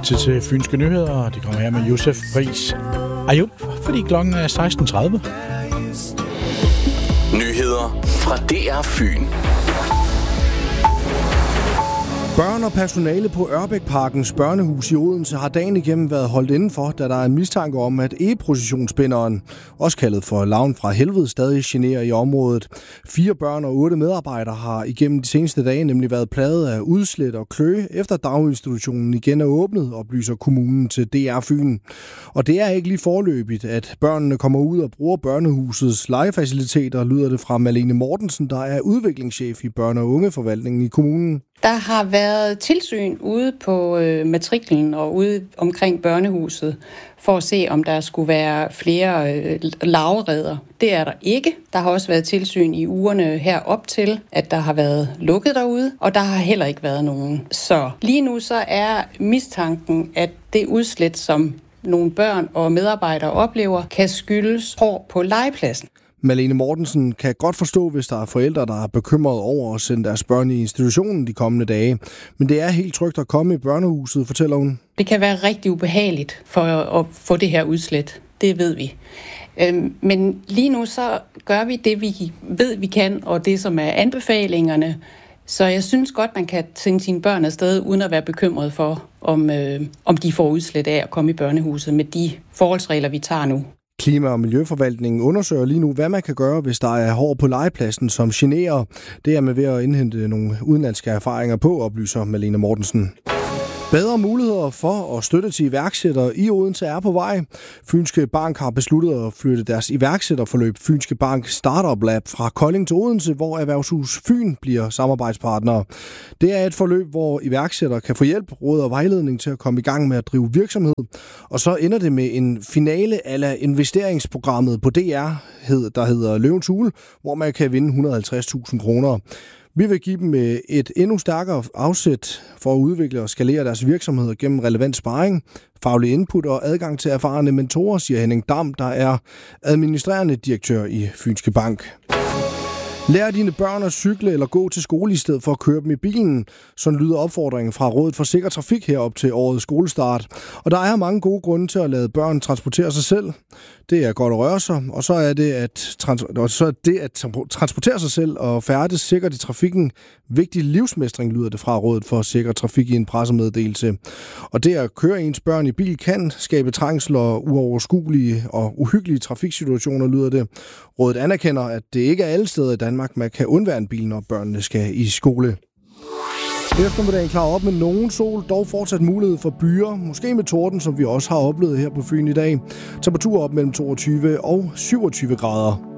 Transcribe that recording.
tid til Fynske Nyheder, og det kommer her med Josef Pris Ayub, fordi klokken er 16.30. Nyheder fra DR Fyn. Børn og personale på Ørbækparkens børnehus i Odense har dagen igennem været holdt indenfor, da der er en mistanke om, at e-processionsspinderen, også kaldet for Lavn fra Helvede, stadig generer i området. 4 børn og 8 medarbejdere har igennem de seneste dage nemlig været plaget af udslæt og kløe, efter daginstitutionen igen er åbnet, oplyser kommunen til DR Fyn. Og det er ikke lige foreløbigt, at børnene kommer ud og bruger børnehusets legefaciliteter, lyder det fra Malene Mortensen, der er udviklingschef i børne- og ungeforvaltningen i kommunen. Der har været tilsyn ude på matriklen og ude omkring børnehuset for at se, om der skulle være flere larvereder. Det er der ikke. Der har også været tilsyn i ugerne herop til, at der har været lukket derude, og der har heller ikke været nogen. Så lige nu så er mistanken, at det udslæt, som nogle børn og medarbejdere oplever, kan skyldes hår på legepladsen. Malene Mortensen kan godt forstå, hvis der er forældre, der er bekymrede over at sende deres børn i institutionen de kommende dage. Men det er helt trygt at komme i børnehuset, fortæller hun. Det kan være rigtig ubehageligt for at få det her udslæt. Det ved vi. Men lige nu så gør vi det, vi ved, vi kan, og det, som er anbefalingerne. Så jeg synes godt, man kan sende sine børn afsted, uden at være bekymret for, om de får udslæt af at komme i børnehuset med de forholdsregler, vi tager nu. Klima- og Miljøforvaltningen undersøger lige nu, hvad man kan gøre, hvis der er hår på legepladsen, som generer. Det er man ved at indhente nogle udenlandske erfaringer på, oplyser Malene Mortensen. Bedre muligheder for at støtte til iværksættere i Odense er på vej. Fynske Bank har besluttet at flytte deres iværksætterforløb Fynske Bank Startup Lab fra Kolding til Odense, hvor Erhvervshus Fyn bliver samarbejdspartnere. Det er et forløb, hvor iværksættere kan få hjælp, råd og vejledning til at komme i gang med at drive virksomhed. Og så ender det med en finale ala investeringsprogrammet på DR, der hedder Løvens Hule, hvor man kan vinde 150.000 kroner. Vi vil give dem et endnu stærkere afsæt for at udvikle og skalere deres virksomheder gennem relevant sparring, faglig input og adgang til erfarne mentorer, siger Henning Dam, der er administrerende direktør i Fynske Bank. Lær dine børn at cykle eller gå til skole i stedet for at køre dem i bilen. Sådan lyder opfordringen fra Rådet for Sikker Trafik herop til årets skolestart. Og der er mange gode grunde til at lade børn transportere sig selv. Det er godt at røre sig, og så er det at transportere sig selv og færdes sikkert i trafikken vigtig livsmestring, lyder det fra Rådet for Sikker Trafik i en pressemeddelelse. Og det at køre ens børn i bil kan skabe trængsel og uoverskuelige og uhyggelige trafiksituationer, lyder det. Rådet anerkender, at det ikke er alle steder i Danmark, man kan undvære en bil, når børnene skal i skole. Eftermiddagen klarer op med nogen sol, dog fortsat mulighed for byer, måske med torden, som vi også har oplevet her på Fyn i dag. Temperaturer op mellem 22 og 27 grader.